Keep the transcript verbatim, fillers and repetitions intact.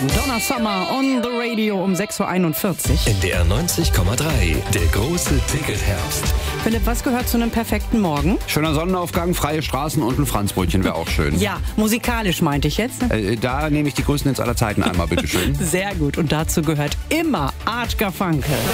Donna Summer on the Radio um sechs Uhr einundvierzig. N D R neunzig Komma drei, der große Ticketherbst. Philipp, was gehört zu einem perfekten Morgen? Schöner Sonnenaufgang, freie Straßen und ein Franzbrötchen wäre auch schön. Ja, musikalisch meinte ich jetzt. Äh, da nehme ich die größten Hits aller Zeiten einmal, bitteschön. Sehr gut. Und dazu gehört immer Art Garfunkel.